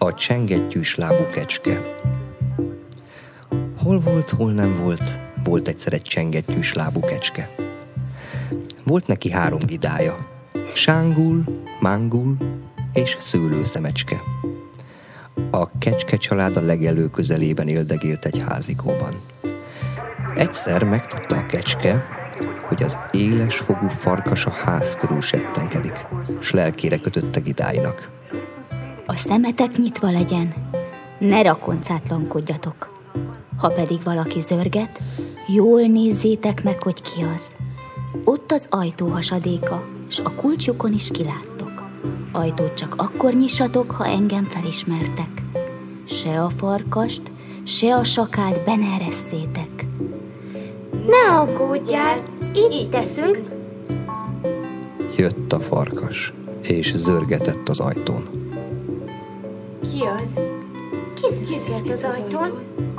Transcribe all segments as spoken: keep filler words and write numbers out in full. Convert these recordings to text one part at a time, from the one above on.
A csengettyűs lábú kecske. Hol volt, hol nem volt, volt egyszer egy csengettyűs lábú kecske. Volt neki három gidája, Sángul, Mángul és Szőlőszemecske. A kecske család a legelő közelében éldegélt egy házikóban. Egyszer megtudta a kecske, hogy az éles fogú farkas a ház körül settenkedik, s lelkére kötötte gidáinak. A szemetek nyitva legyen, ne rakoncátlankodjatok. Ha pedig valaki zörget, jól nézzétek meg, hogy ki az. Ott az ajtó hasadéka, s a kulcsukon is kiláttok. Ajtót csak akkor nyissatok, ha engem felismertek. Se a farkast, se a sakált be ne eresszétek. Ne aggódjál, így teszünk. Jött a farkas, és zörgetett az ajtón. Ki az? Ki zörget az ajtón?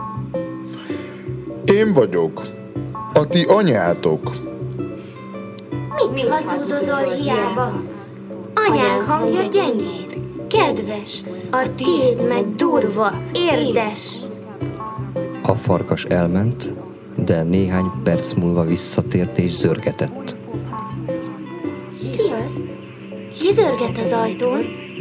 Én vagyok. A ti anyátok. Mit mi hazudozol hiába? Anyánk hangja gyengéd, kedves, a tiéd meg durva, érdes. A farkas elment, de néhány perc múlva visszatért és zörgetett. Ki az? Ki zörget az ajtón?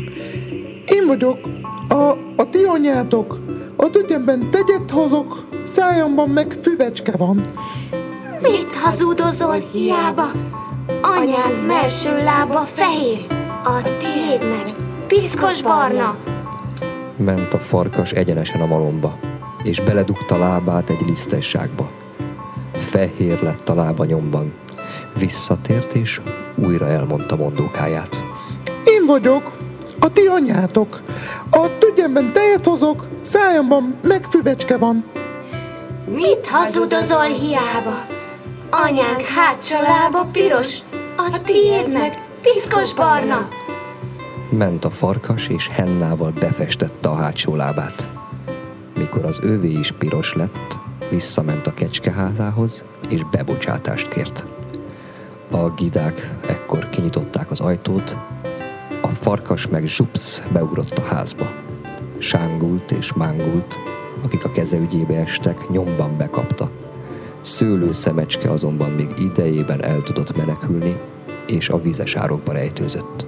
Én vagyok. A, a ti anyátok. A tütyemben tegyet hozok, szájamban meg füvecske van. Mit hazudozol hiába? Anyád mellső lába fehér, a tiéd meg piszkos barna. Ment a farkas egyenesen a malomba, és beledugta lábát egy lisztesságba. Fehér lett a lába nyomban. Visszatért, és újra elmondta mondókáját. Én vagyok. A ti anyátok. A tügyemben tejet hozok, szájamban meg füvecske van. Mit hazudozol hiába? Anyánk hátsó lába piros, a tiéd meg piszkos barna. Ment a farkas, és hennával befestette a hátsó lábát. Mikor az övé is piros lett, visszament a kecskeházához, és bebocsátást kért. A gidák ekkor kinyitották az ajtót, a farkas meg zsupsz beugrott a házba. Sángult és Mángult, akik a keze ügyébe estek, nyomban bekapta. Szőlőszemecske azonban még idejében el tudott menekülni, és a vizes árokba rejtőzött.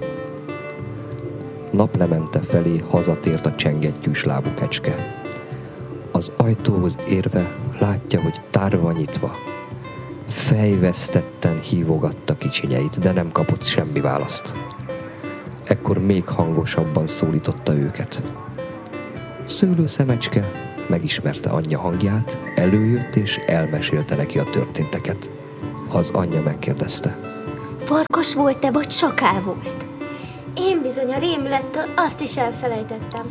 Naplemente felé hazatért a csengettyűs lábú kecske. Az ajtóhoz érve látja, hogy tárva nyitva. Fejvesztetten hívogatta kicsinyeit, de nem kapott semmi választ. Ekkor még hangosabban szólította őket. Szőlőszemecske megismerte anyja hangját, előjött és elmesélte neki a történteket. Az anyja megkérdezte. Farkas volt-e, vagy sakál volt? Én bizony a rémülettől azt is elfelejtettem.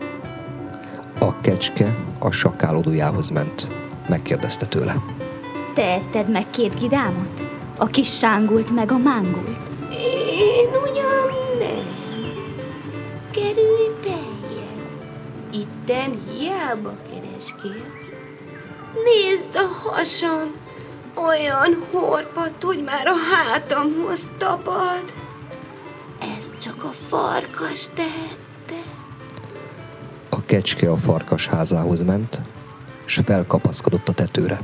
A kecske a sakálodójához ment. Megkérdezte tőle. Te etted meg két gidámot? A kis Sángult meg a Mángult? Én ugyan nem. Kerülj beljebb. Itten hiába kereskélsz. Nézd a hasam, olyan horpadt, hogy már a hátamhoz tapad. Ez csak a farkas tehette. A kecske a farkas házához ment, s felkapaszkodott a tetőre.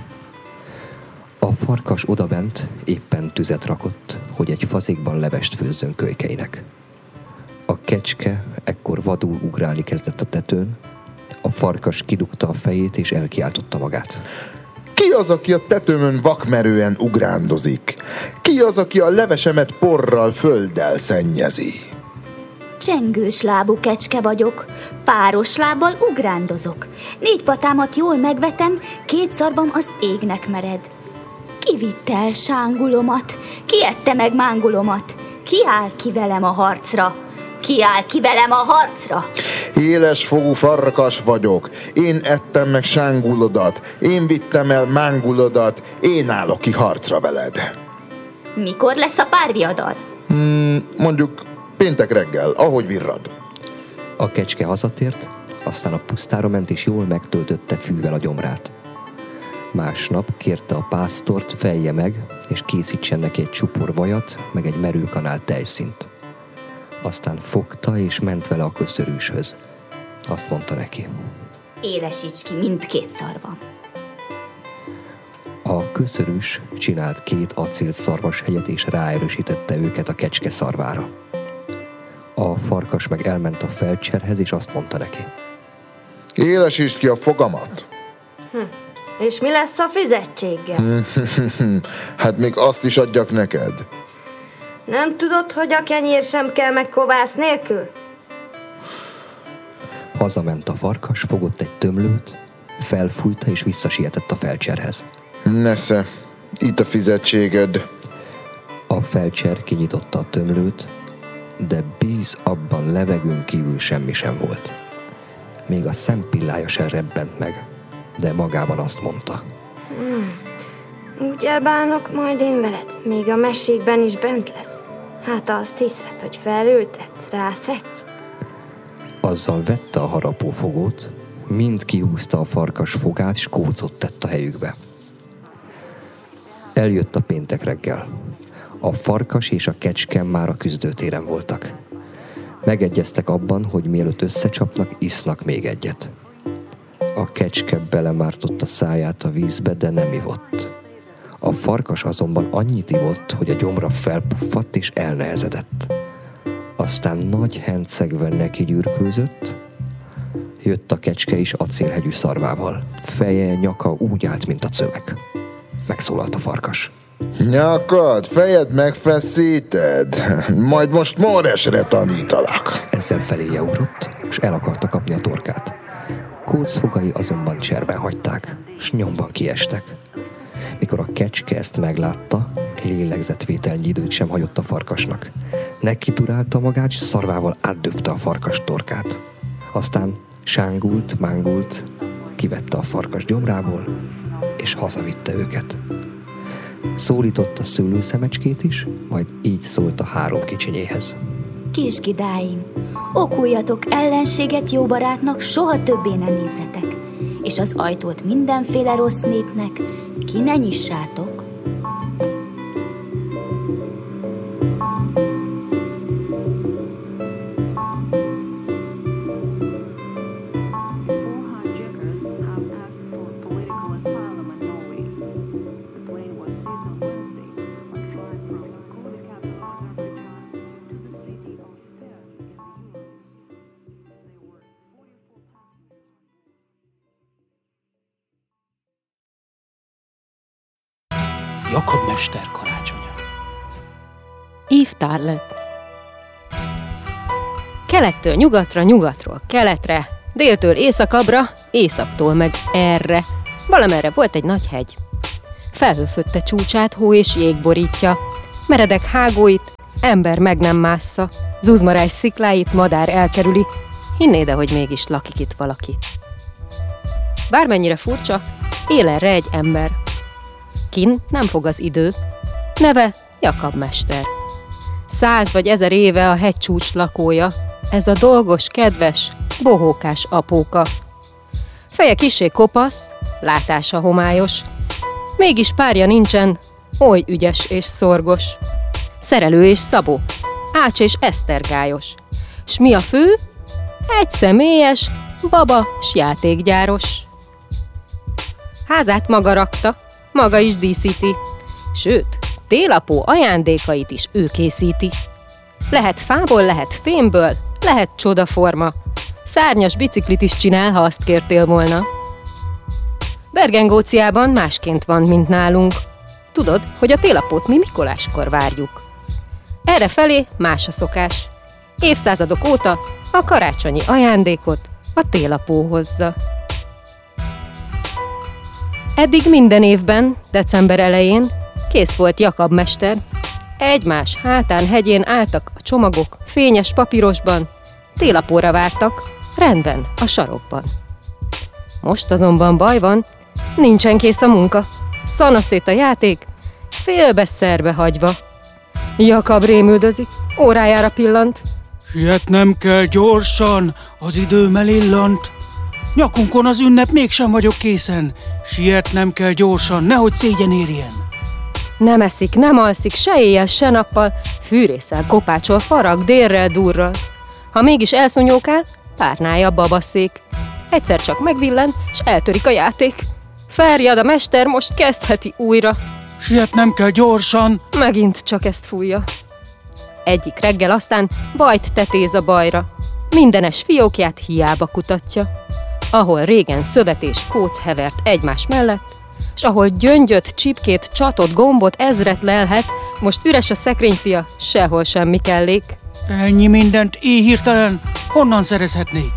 A farkas odabent éppen tüzet rakott, hogy egy fazékban levest főzzön kölykeinek. A kecske ekkor vadul ugrálni kezdett a tetőn, a farkas kidugta a fejét és elkiáltotta magát. Ki az, aki a tetőmön vakmerően ugrándozik? Ki az, aki a levesemet porral, földdel szennyezi? Csengős lábú kecske vagyok, páros lábbal ugrándozok. Négy patámat jól megvetem, két szarvam az égnek mered. Ki vitte el Sángulomat? Ki ette meg Mángulomat? Ki áll ki velem a harcra? Ki áll ki velem a harcra? Éles fogú farkas vagyok. Én ettem meg Sángulodat. Én vittem el Mángulodat. Én állok ki harcra veled. Mikor lesz a párviadal? Hmm, mondjuk péntek reggel, ahogy virrad. A kecske hazatért, aztán a pusztára ment és jól megtöltötte fűvel a gyomrát. Másnap kérte a pásztort, felje meg, és készítsen neki egy csupor vajat, meg egy merőkanál tejszínt. Aztán fogta és ment vele a köszörűshöz. azt mondta neki. Élesíts ki mindkét szarvam. A köszörűs csinált két acél szarvashegyet, és ráerősítette őket a kecske szarvára. A farkas meg elment a felcserhez, és azt mondta neki. Élesítsd ki a fogamat. Hm. És mi lesz a fizetséggel? Hát még azt is adjak neked. Nem tudod, hogy a kenyér sem kell meg kovász nélkül? Hazament a farkas, fogott egy tömlőt, felfújta és visszasietett a felcserhez. Nesze, itt a fizetséged. A felcser kinyitotta a tömlőt, de bíz abban, levegőn kívül semmi sem volt. Még a szempillája sem rebbent meg, de magában azt mondta. Hmm. Úgy elbánok majd én veled, még a meségben is bent lesz. Hát azt hiszed, hogy felültetsz, rászedsz? Azzal vette a harapófogót, mind kihúzta a farkas fogát, s kócot tett a helyükbe. Eljött a péntek reggel. A farkas és a kecske már a küzdőtéren voltak. Megegyeztek abban, hogy mielőtt összecsapnak, isznak még egyet. A kecske belemártott a száját a vízbe, de nem ivott. A farkas azonban annyit ivott, hogy a gyomra felpuffadt és elnehezedett. Aztán nagy hencegve neki gyűrkőzött, jött a kecske is acélhegyű szarvával. Feje, nyaka úgy állt, mint a cövek. Megszólalt a farkas. Nyakad, fejed megfeszíted, majd most Móresre tanítalak. Ezzel feléje ugrott, és el akarta kapni a torkát. Kóc fogai azonban cserben hagyták, s nyomban kiestek. Mikor a kecske ezt meglátta, lélegzetvételnyi időt sem hagyott a farkasnak. Neki durálta magát, s szarvával átdöfte a farkas torkát. Aztán sángult, mángult, kivette a farkas gyomrából, és hazavitte őket. Szólította szőlőszemecskét is, majd így szólt a három kicsinyéhez. Kisgidáim, okuljatok ellenséget jó barátnak, soha többé ne nézzetek, és az ajtót mindenféle rossz népnek ki ne nyissátok. Jakab mester karácsonya. Évtár lett. Kelettől nyugatra, nyugatról keletre, déltől északabbra, északtól meg erre. Valamerre volt egy nagy hegy. Felhőfötte csúcsát, hó és jég borítja, meredek hágóit ember meg nem mássza, zuzmarás szikláit madár elkerüli, hinnéd, hogy mégis lakik itt valaki. Bármennyire furcsa, él erre egy ember. Kin nem fog az idő, neve Jakab mester. Száz vagy ezer éve a hegycsúcs lakója, ez a dolgos, kedves, bohókás apóka. Feje kissé kopasz, látása homályos, mégis párja nincsen, oly ügyes és szorgos. Szerelő és szabó, ács és esztergályos. S mi a fő? Egy személyes, baba s játékgyáros. Házát maga rakta, maga is díszíti, sőt, télapó ajándékait is ő készíti. Lehet fából, lehet fémből, lehet csodaforma. Szárnyas biciklit is csinál, ha azt kértél volna. Bergengóciában másként van, mint nálunk. Tudod, hogy a télapót mi Mikoláskor várjuk. Errefelé más a szokás. Évszázadok óta a karácsonyi ajándékot a télapó hozza. Eddig minden évben, december elején kész volt Jakab mester. Egymás hátán hegyén álltak a csomagok, fényes papírosban, télapóra vártak, rendben a sarokban. Most azonban baj van, nincsen kész a munka, szanaszét a játék, félbe-szerbe hagyva. Jakab rémüldözik, órájára pillant. Sietnem kell gyorsan, az időm elillant. Nyakunkon az ünnep, mégsem vagyok készen. Sietnem kell gyorsan, nehogy szégyen érjen. Nem eszik, nem alszik, se éjjel, se nappal, fűrészel, kopácsol, farag, délrel, durral. Ha mégis elszúnyókál, párnája babaszék. Egyszer csak megvillen, s eltörik a játék. Ferjad a mester most kezdheti újra. Sietnem kell gyorsan. Megint csak ezt fújja. Egyik reggel aztán bajt tetéz a bajra. Mindenes fiókját hiába kutatja. Ahol régen szövet és kóc hevert egymás mellett, s ahol gyöngyöt, csipkét, csatot, gombot, ezret lelhet, most üres a szekrényfia, sehol semmi kellék. Ennyi mindent így hirtelen honnan szerezhetnék?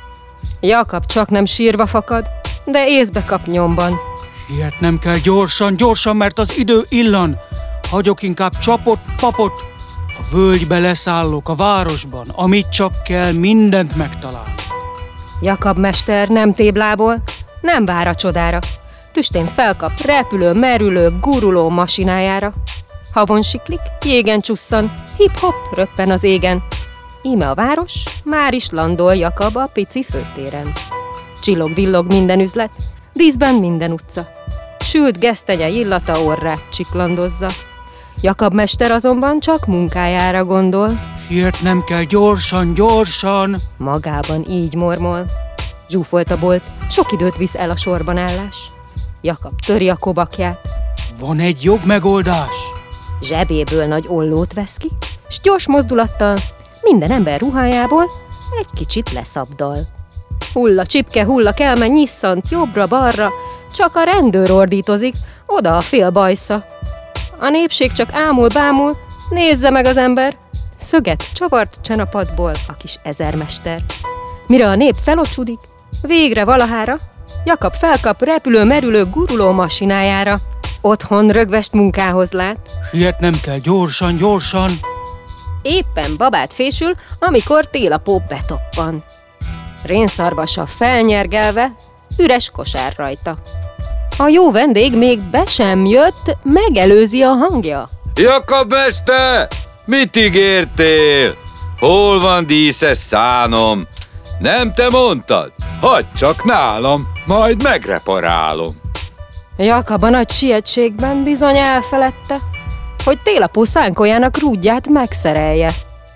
Jakab csak nem sírva fakad, de észbe kap nyomban. Sietnem kell gyorsan, gyorsan, mert az idő illan. Hagyok inkább csapot, papot. A völgybe leszállok, a városban, amit csak kell, mindent megtalál. Jakab mester nem téblából, nem vár a csodára. Tüstént felkap repülő, merülő, guruló masinájára. Havon siklik, jégen csusszan, hip-hop röppen az égen. Íme a város, már is landol Jakab a pici főtéren. Csillog-villog minden üzlet, díszben minden utca. Sült gesztenye illata orrát csiklandozza. Jakab mester azonban csak munkájára gondol. Sietnem kell gyorsan, gyorsan. Magában így mormol. Zsúfolt a bolt, sok időt visz el a sorbanállás. Jakab töri a kobakját. Van egy jobb megoldás. Zsebéből nagy ollót vesz ki, s gyors mozdulattal minden ember ruhájából egy kicsit leszabdal. Hulla csipke, hulla kelme, nyisszant jobbra-balra, csak a rendőr ordítozik, oda a fél bajsza. A népség csak ámul-bámul, nézze meg az ember, szöget csavart csenapadból a kis ezermester. Mire a nép felocsudik, végre valahára, Jakab felkap repülő-merülő guruló masinájára. Otthon rögvest munkához lát. Sietnem kell gyorsan, gyorsan. Éppen babát fésül, amikor télapó betoppan. Rénszarvasa felnyergelve, üres kosár rajta. A jó vendég még be sem jött, megelőzi a hangja. Jakab mester, mit ígértél? Hol van díszes szánom? Nem te mondtad? Hagyd csak nálam, majd megreparálom. Jakab a nagy sietségben bizony elfeledte, hogy télapó szánkójának rúdját megszerelje.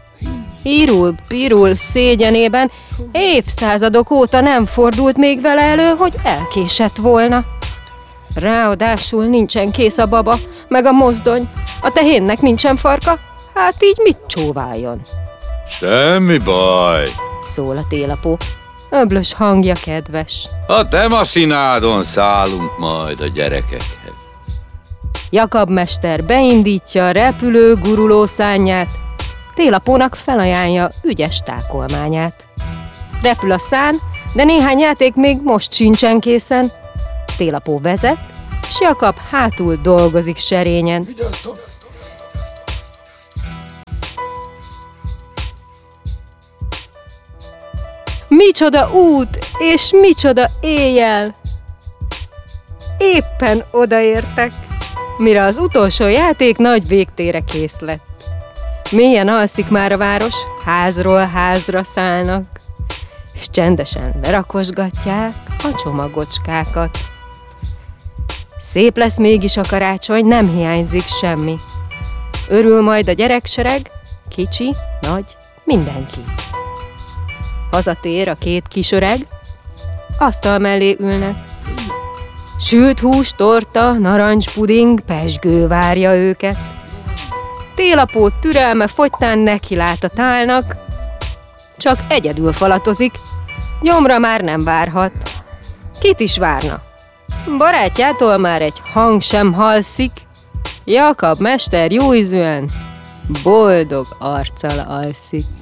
Írul, pirul szégyenében évszázadok óta nem fordult még vele elő, hogy elkésett volna. Ráadásul nincsen kész a baba, meg a mozdony, a tehénnek nincsen farka, hát így mit csóváljon? Semmi baj, szól a télapó. Öblös hangja kedves. A te masinádon szállunk majd a gyerekekhez. Jakab mester beindítja a repülő guruló szánját, télapónak felajánlja ügyes tákolmányát. Repül a szán, de néhány játék még most sincsen készen. Télapó vezet, s Jakab hátul dolgozik serényen. Micsoda út, és micsoda éjjel! Éppen odaértek, mire az utolsó játék nagy végtére kész lett. Mélyen alszik már a város, házról házra szállnak, és csendesen lerakosgatják a csomagocskákat. Szép lesz mégis a karácsony, nem hiányzik semmi. Örül majd a gyereksereg, kicsi, nagy, mindenki. Hazatér a két kisöreg, asztal mellé ülnek. Sült hús, torta, narancspuding, pezsgő várja őket. Télapó türelme fogytán neki lát a tálnak, csak egyedül falatozik, gyomra már nem várhat. Kit is várna? Barátjától már egy hang sem halszik, Jakab mester jóízűen, boldog arccal alszik.